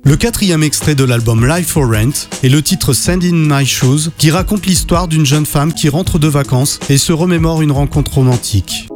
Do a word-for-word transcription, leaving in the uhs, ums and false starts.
Le quatrième extrait de l'album Live for Rent est le titre Sand in My Shoes qui raconte l'histoire d'une jeune femme qui rentre de vacances et se remémore une rencontre romantique.